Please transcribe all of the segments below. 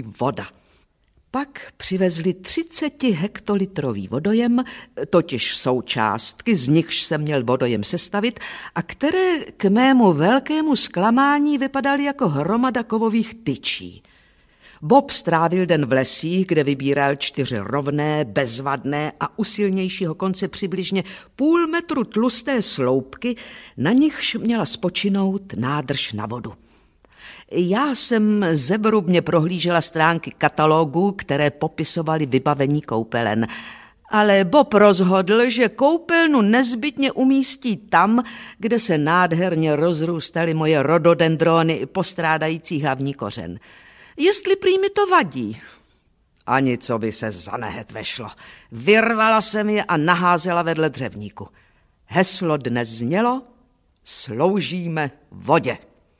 chybí voda. Pak přivezli 30 hektolitrový vodojem, totiž součástky, z nichž se měl vodojem sestavit a které k mému velkému zklamání vypadaly jako hromada kovových tyčí. Bob strávil den v lesích, kde vybíral 4 rovné, bezvadné a u silnějšího konce přibližně půl metru tlusté sloupky, na nichž měla spočinout nádrž na vodu. Já jsem zevrubně prohlížela stránky katalogu, které popisovaly vybavení koupelen, ale Bob rozhodl, že koupelnu nezbytně umístí tam, kde se nádherně rozrůstaly moje rododendrony postrádající hlavní kořen. Jestli prý mi to vadí. Ani co by se za nehet vešlo. Vyrvala jsem je a naházela vedle dřevníku. Heslo dnes znělo: sloužíme vodě.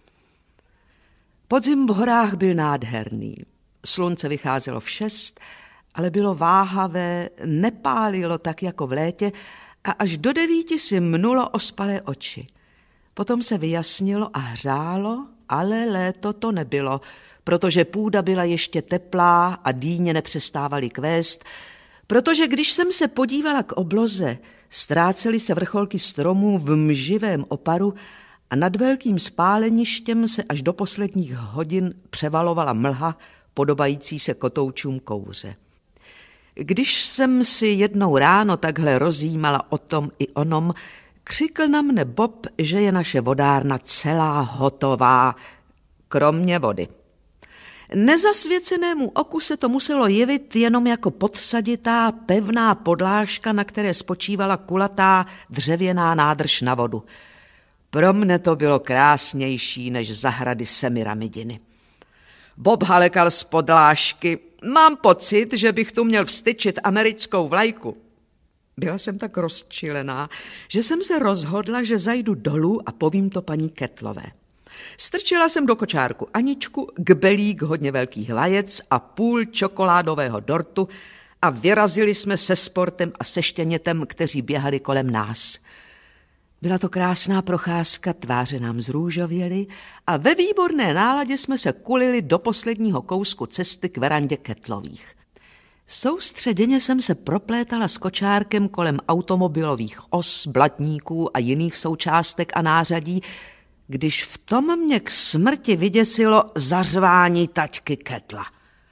Podzim v horách byl nádherný. Slunce vycházelo v 6, ale bylo váhavé, nepálilo tak jako v létě a až do 9 si mnulo ospalé oči. Potom se vyjasnilo a hřálo, ale léto to nebylo, protože půda byla ještě teplá a dýně nepřestávaly kvést, protože když jsem se podívala k obloze, ztrácely se vrcholky stromů v mživém oparu a nad velkým spáleništěm se až do posledních hodin převalovala mlha, podobající se kotoučům kouře. Když jsem si jednou ráno takhle rozjímala o tom i onom, křikl na mne Bob, že je naše vodárna celá hotová, kromě vody. Nezasvěcenému oku se to muselo jevit jenom jako podsaditá, pevná podlážka, na které spočívala kulatá dřevěná nádrž na vodu. Pro mne to bylo krásnější než zahrady Semiramidiny. Bob halekal z podlážky: mám pocit, že bych tu měl vstyčit americkou vlajku. Byla jsem tak rozčilená, že jsem se rozhodla, že zajdu dolů a povím to paní Kettlové. Strčila jsem do kočárku Aničku, kbelík hodně velkých vajec a půl čokoládového dortu a vyrazili jsme se Sportem a se Štěnětem, kteří běhali kolem nás. Byla to krásná procházka, tváře nám zrůžověly a ve výborné náladě jsme se kulili do posledního kousku cesty k verandě Kettlových. Soustředěně jsem se proplétala s kočárkem kolem automobilových os, blatníků a jiných součástek a nářadí, když v tom mě k smrti vyděsilo zařvání taťky Kettla.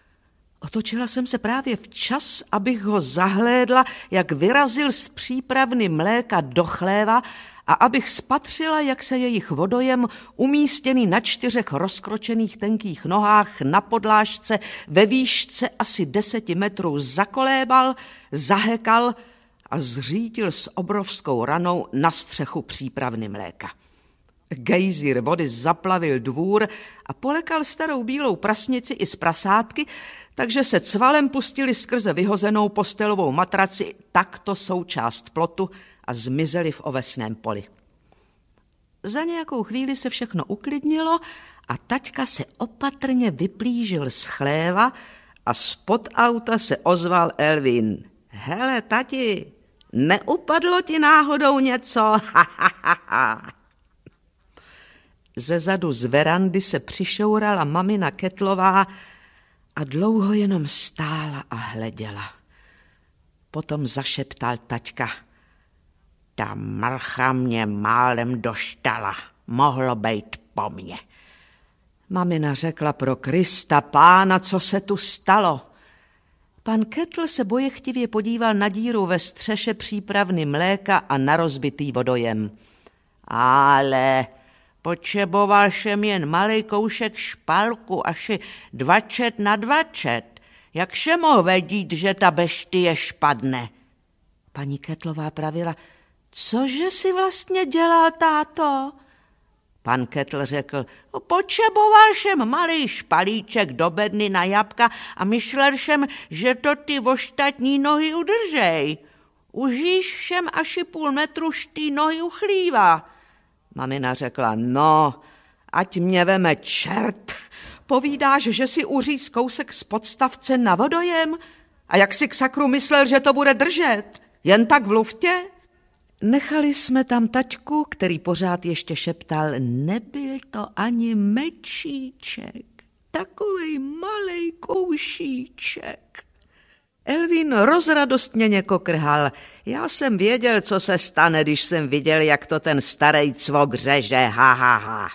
Otočila jsem se právě včas, abych ho zahlédla, jak vyrazil z přípravny mléka do chléva a abych spatřila, jak se jejich vodojem, umístěný na 4 rozkročených tenkých nohách na podlážce ve výšce asi 10 metrů, zakolébal, zahekal a zřítil s obrovskou ranou na střechu přípravny mléka. Gejzír vody zaplavil dvůr a polekal starou bílou prasnici i z prasátky, takže se cvalem pustili skrze vyhozenou postelovou matraci takto součást plotu a zmizeli v ovesném poli. Za nějakou chvíli se všechno uklidnilo a taťka se opatrně vyplížil z chléva a spod auta se ozval Elvin. Hele, tati, neupadlo ti náhodou něco? Ha, ha, ha, ha. Zezadu z verandy se přišourala mamina Kettlová a dlouho jenom stála a hleděla. Potom zašeptal taťka: ta mrcha mě málem doštala, mohlo být po mně. Mamina řekla: pro Krista pána, co se tu stalo? Pan Kettl se bojechtivě podíval na díru ve střeše přípravny mléka a na rozbitý vodojem. Ale potřeboval jsem jen malej koušek špalku, asi 20 na 20. Jak se mohl vědět, že ta bestie špadne? Paní Kettlová pravila: cože si vlastně dělal, táto? Pan Kettl řekl: potřeboval jsem malý špalíček do bedny na jabka a myslel jsem, že to ty ostatní nohy udržej. Užíš jsem asi půl metru štý nohy uchlíva. Mamina řekla: no, ať mě veme čert. Povídáš, že si uříz kousek z podstavce na vodojem? A jak si k sakru myslel, že to bude držet? Jen tak v luftě? Nechali jsme tam taťku, který pořád ještě šeptal: nebyl to ani mečíček, takovej malej kousek. Dušíček. Elvín rozradostněně kokrhal. Já jsem věděl, co se stane, když jsem viděl, jak to ten starej cvok řeže. Ha, ha, ha.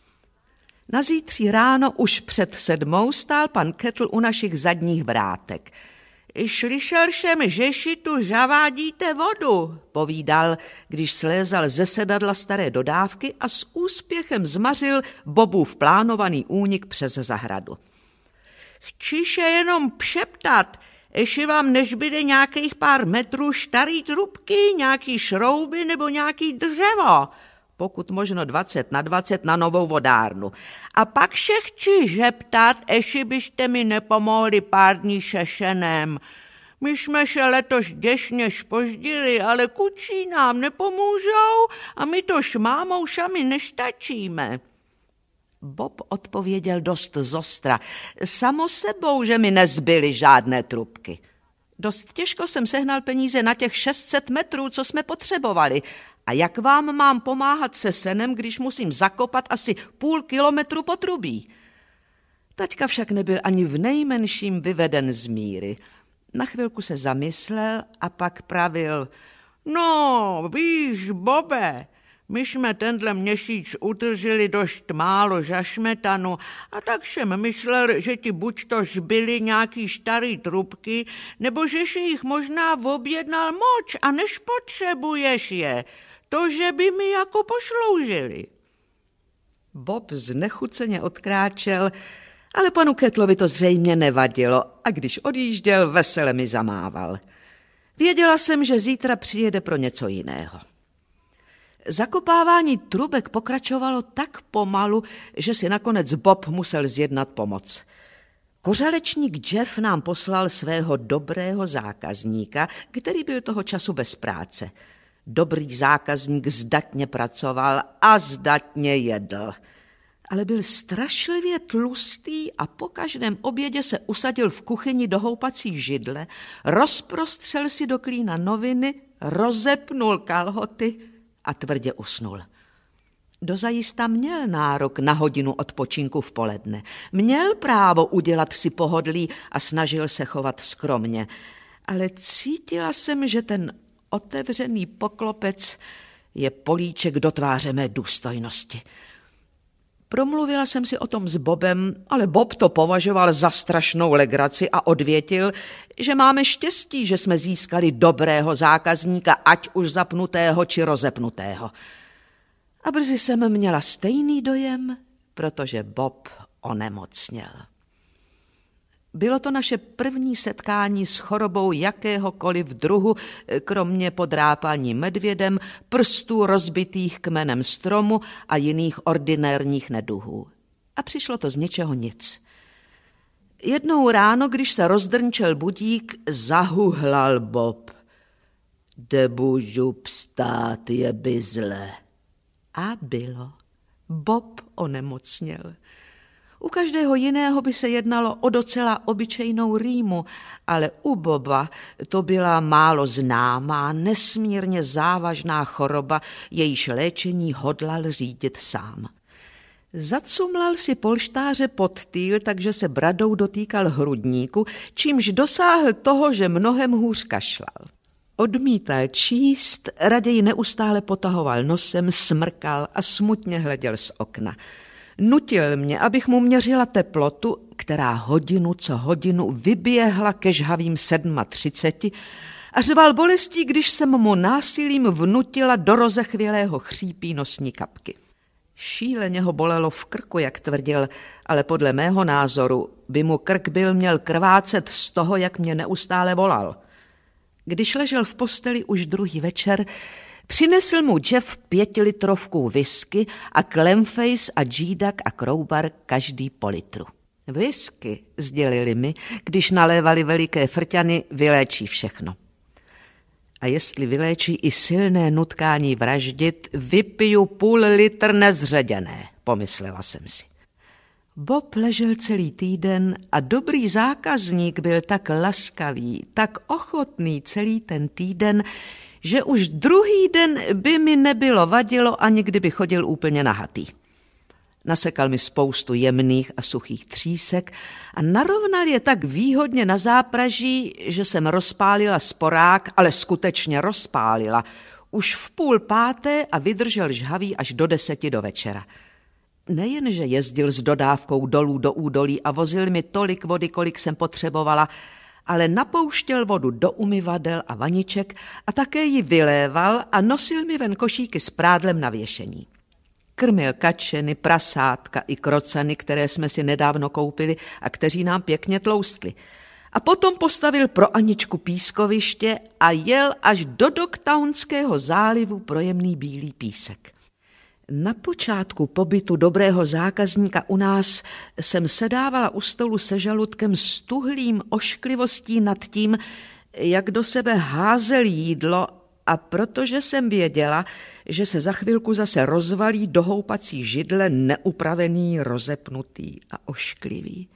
Nazítří ráno už před 7 stál pan Ketl u našich zadních vrátek. Slyšel jsem, že si tu zavádíte vodu, povídal, když slézal ze sedadla staré dodávky a s úspěchem zmařil Bobův plánovaný únik přes zahradu. Chci se jenom přeptat, jestli vám nezbyde nějakých pár metrů starý trubky, nějaký šrouby nebo nějaký dřevo, pokud možno 20 na 20 na novou vodárnu. A pak se chci zeptat, jestli byste mi nepomohli pár dní se šenem. My jsme se letos děsně zpozdili, ale kučí nám nepomůžou a my to s mámou sami nestačíme. Bob odpověděl dost zostra. Samo sebou, že mi nezbyly žádné trubky. Dost těžko jsem sehnal peníze na těch 600 metrů, co jsme potřebovali. A jak vám mám pomáhat se senem, když musím zakopat asi půl kilometru potrubí? Taťka však nebyl ani v nejmenším vyveden z míry. Na chvilku se zamyslel a pak pravil. No, víš, Bobe, my jsme tenhle měsíc utržili dost málo za smetanu a tak jsem myslel, že ti buď to zbyly nějaký starý trubky, nebo že si jich možná objednal moc a nespotřebuješ je. To, že by mi jako posloužili. Bob znechuceně odkráčel, ale panu Kettlovi to zřejmě nevadilo a když odjížděl, vesele mi zamával. Věděla jsem, že zítra přijede pro něco jiného. Zakopávání trubek pokračovalo tak pomalu, že si nakonec Bob musel zjednat pomoc. Kořalečník Jeff nám poslal svého dobrého zákazníka, který byl toho času bez práce. Dobrý zákazník zdatně pracoval a zdatně jedl. Ale byl strašlivě tlustý a po každém obědě se usadil v kuchyni do houpací židle, rozprostřel si do klína noviny, rozepnul kalhoty a tvrdě usnul. Dozajista měl nárok na hodinu odpočinku v poledne. Měl právo udělat si pohodlí a snažil se chovat skromně. Ale cítila jsem, že ten otevřený poklopec je políček do tváře mé důstojnosti. Promluvila jsem si o tom s Bobem, ale Bob to považoval za strašnou legraci a odvětil, že máme štěstí, že jsme získali dobrého zákazníka, ať už zapnutého či rozepnutého. A brzy jsem měla stejný dojem, protože Bob onemocněl. Bylo to naše první setkání s chorobou jakéhokoliv druhu, kromě podrápání medvědem, prstů rozbitých kmenem stromu a jiných ordinérních neduhů. A přišlo to z ničeho nic. Jednou ráno, když se rozdrnčel budík, zahuhlal Bob. Nemůžu vstát, je by zle. A bylo. Bob onemocněl. U každého jiného by se jednalo o docela obyčejnou rýmu, ale u Boba to byla málo známá, nesmírně závažná choroba, jejíž léčení hodlal řídit sám. Zacumlal si polštáře pod týl, takže se bradou dotýkal hrudníku, čímž dosáhl toho, že mnohem hůř kašlal. Odmítal číst, raději neustále potahoval nosem, smrkal a smutně hleděl z okna. Nutil mě, abych mu měřila teplotu, která hodinu co hodinu vyběhla ke žhavým 37 a řval bolestí, když jsem mu násilím vnutila do rozechvělého chřípí nosní kapky. Šíleně ho bolelo v krku, jak tvrdil, ale podle mého názoru by mu krk byl měl krvácet z toho, jak mě neustále volal. Když ležel v posteli už druhý večer, přinesl mu Jeff 5litrovku whisky a Clemface a G-Duck a Crowbar každý po litru. Whisky, sdělili mi, když nalévali veliké frťany, vyléčí všechno. A jestli vyléčí i silné nutkání vraždit, vypiju půl litr nezředěné, pomyslela jsem si. Bob ležel celý týden a dobrý zákazník byl tak laskavý, tak ochotný celý ten týden, že už druhý den by mi nebylo vadilo, ani kdyby chodil úplně nahatý. Nasekal mi spoustu jemných a suchých třísek a narovnal je tak výhodně na zápraží, že jsem rozpálila sporák, ale skutečně rozpálila, už v 4:30 a vydržel žhavý až do 10 do večera. Nejenže jezdil s dodávkou dolů do údolí a vozil mi tolik vody, kolik jsem potřebovala, ale napouštěl vodu do umyvadel a vaniček a také ji vyléval a nosil mi ven košíky s prádlem na věšení. Krmil kačeny, prasátka i krocany, které jsme si nedávno koupili a kteří nám pěkně tloustli. A potom postavil pro Aničku pískoviště a jel až do Dogtownského zálivu pro jemný bílý písek. Na počátku pobytu dobrého zákazníka u nás jsem sedávala u stolu se žaludkem s tuhlým ošklivostí nad tím, jak do sebe házel jídlo, a protože jsem věděla, že se za chvilku zase rozvalí do houpací židle neupravený, rozepnutý a ošklivý.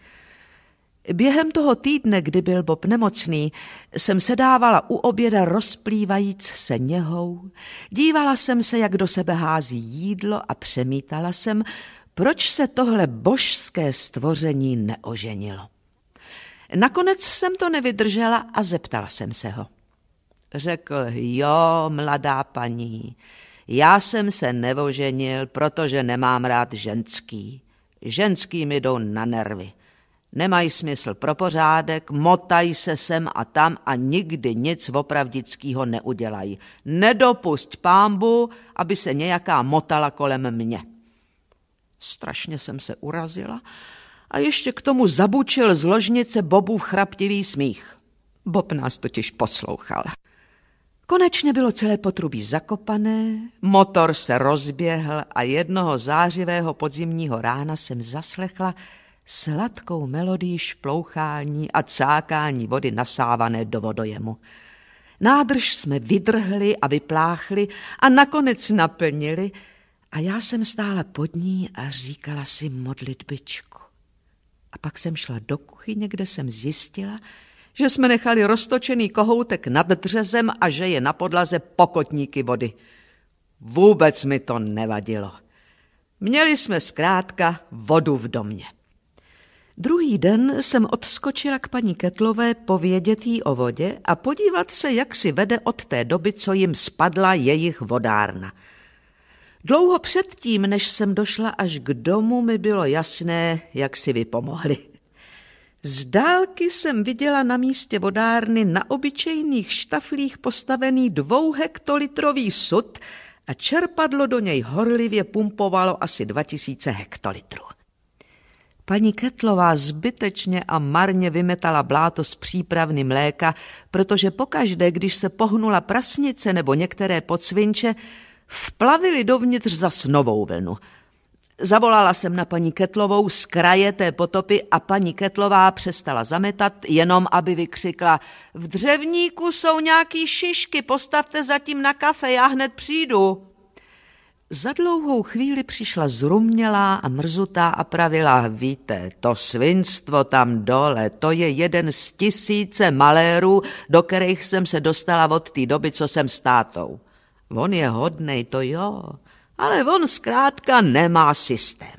Během toho týdne, kdy byl Bob nemocný, jsem sedávala u oběda rozplývajíc se něhou, dívala jsem se, jak do sebe hází jídlo a přemítala jsem, proč se tohle božské stvoření neoženilo. Nakonec jsem to nevydržela a zeptala jsem se ho. Řekl, jo, mladá paní, já jsem se neoženil, protože nemám rád ženský. Ženský mi jdou na nervy. Nemají smysl pro pořádek, motají se sem a tam a nikdy nic opravdického neudělají. Nedopusť pánbu, aby se nějaká motala kolem mě. Strašně jsem se urazila a ještě k tomu zabučil z ložnice Bobův chraptivý smích. Bob nás totiž poslouchal. Konečně bylo celé potrubí zakopané, motor se rozběhl a jednoho zářivého podzimního rána jsem zaslechla sladkou melodii šplouchání a cákání vody nasávané do vodojemu. Nádrž jsme vydrhli a vypláchli a nakonec naplnili a já jsem stála pod ní a říkala si modlitbičku. A pak jsem šla do kuchyně, kde jsem zjistila, že jsme nechali roztočený kohoutek nad dřezem a že je na podlaze pokotníky vody. Vůbec mi to nevadilo. Měli jsme zkrátka vodu v domě. Druhý den jsem odskočila k paní Kettlové povědět jí o vodě a podívat se, jak si vede od té doby, co jim spadla jejich vodárna. Dlouho předtím, než jsem došla až k domu, mi bylo jasné, jak si vypomohli. Z dálky jsem viděla na místě vodárny na obyčejných štaflích postavený 2hektolitrový sud a čerpadlo do něj horlivě pumpovalo asi 2000 hektolitrů. Paní Kettlová zbytečně a marně vymetala bláto z přípravny mléka, protože pokaždé, když se pohnula prasnice nebo některé podsvinče, vplavili dovnitř zas novou vlnu. Zavolala jsem na paní Kettlovou z kraje té potopy a paní Kettlová přestala zametat, jenom aby vykřikla: v dřevníku jsou nějaký šišky, postavte zatím na kafe, já hned přijdu. Za dlouhou chvíli přišla zrumnělá a mrzutá a pravila: víte, to svinstvo tam dole, to je jeden z 1000 malérů, do kterých jsem se dostala od té doby, co jsem s tátou. On je hodnej, to jo, ale on zkrátka nemá systém.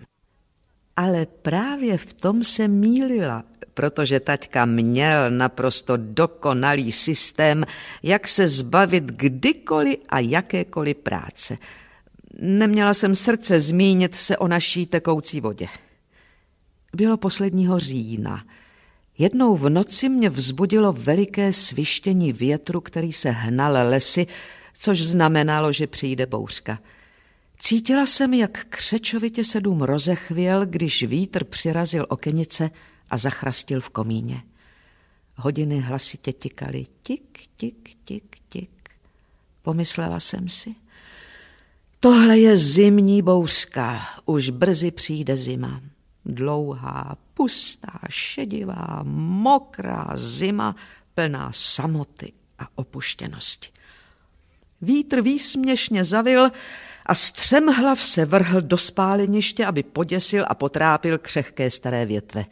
Ale právě v tom se mýlila, protože taťka měl naprosto dokonalý systém, jak se zbavit kdykoliv a jakékoliv práce. Neměla jsem srdce zmínit se o naší tekoucí vodě. Bylo posledního října. Jednou v noci mě vzbudilo veliké svištění větru, který se hnal lesy, což znamenalo, že přijde bouřka. Cítila jsem, jak křečovitě se dům rozechvěl, když vítr přirazil okenice a zachrastil v komíně. Hodiny hlasitě tikaly. Tik, tik, tik, tik. Pomyslela jsem si. Tohle je zimní bouřka, už brzy přijde zima. Dlouhá, pustá, šedivá, mokrá zima, plná samoty a opuštěnosti. Vítr výsměšně zavil a střemhlav se vrhl do spáleniště, aby poděsil a potrápil křehké staré větve.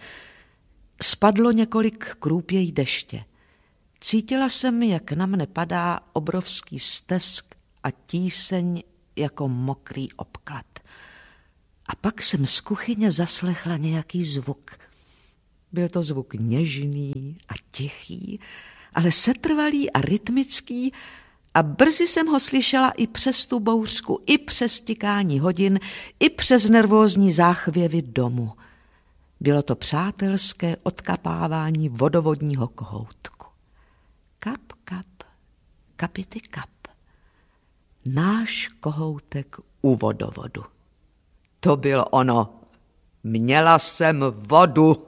Spadlo několik krůpěj deště. Cítila jsem, jak na mne padá obrovský stesk a tíseň jako mokrý obklad. A pak jsem z kuchyně zaslechla nějaký zvuk. Byl to zvuk něžný a tichý, ale setrvalý a rytmický, a brzy jsem ho slyšela i přes tu bouřku, i přes tikání hodin, i přes nervózní záchvěvy domu. Bylo to přátelské odkapávání vodovodního kohoutku. Kap, kap, kapity kap. Náš kohoutek u vodovodu. To bylo ono. Měla jsem vodu.